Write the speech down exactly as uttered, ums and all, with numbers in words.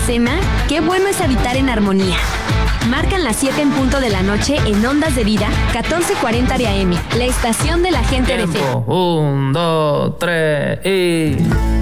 cena, qué bueno es habitar en armonía. Marcan las siete en punto de la noche en Ondas de Vida, catorce cuarenta de A M, la estación de la gente de fe. Un, dos, tres y...